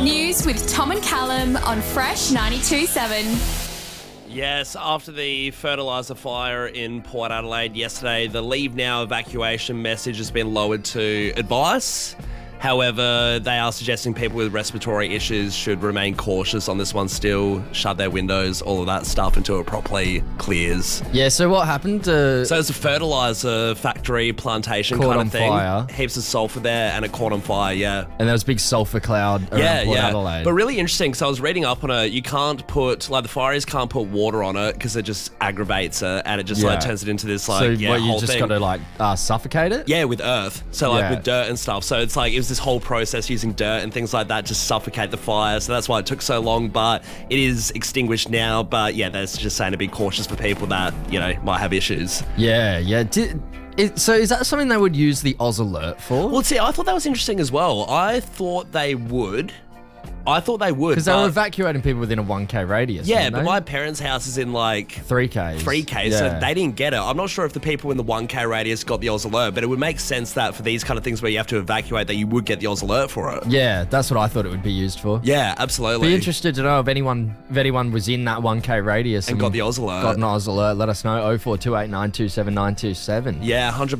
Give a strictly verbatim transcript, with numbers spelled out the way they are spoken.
News with Tom and Callum on Fresh ninety-two point seven. Yes, after the fertiliser fire in Port Adelaide yesterday, the Leave Now evacuation message has been lowered to advice. However, they are suggesting people with respiratory issues should remain cautious on this one still, shut their windows, all of that stuff until it properly clears. Yeah, so what happened? Uh, So it's a fertiliser factory plantation Caught kind on of thing. fire. Heaps of sulphur there and it caught on fire, yeah. and there was a big sulphur cloud around Yeah, Port yeah. Adelaide. But really interesting, so I was reading up on it, you can't put, like the fires can't put water on it because it just aggravates it and it just like Yeah. turns it into this like, so yeah, what, you whole just thing. got to like uh, suffocate it? Yeah, with earth. So like Yeah. with dirt and stuff. So it's like, it was this whole process using dirt and things like that to suffocate the fire. So that's why it took so long, but it is extinguished now. But yeah, that's just saying to be cautious for people that, you know, might have issues. Yeah, yeah. Did, it, so is that something they would use the Oz Alert for? Well, see, I thought that was interesting as well. I thought they would. I thought they would. Because they were but- evacuating people within a one K radius. Yeah, weren't but they? my parents' house is in like three Ks. three K, yeah. so they didn't get it. I'm not sure if the people in the one K radius got the Oz Alert, but it would make sense that for these kind of things where you have to evacuate that you would get the Oz Alert for it. Yeah, that's what I thought it would be used for. Yeah, absolutely. Be interested to know if anyone if anyone was in that one K radius And got the Oz Alert. Got an Oz Alert. Let us know. oh four two eight nine two seven nine two seven. Yeah, one hundred percent.